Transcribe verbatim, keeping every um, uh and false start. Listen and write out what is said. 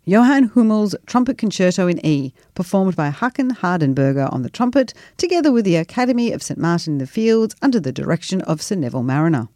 Johann Hummel's Trumpet Concerto in E, performed by Hakan Hardenberger on the trumpet, together with the Academy of St Martin in the Fields under the direction of Sir Neville Mariner.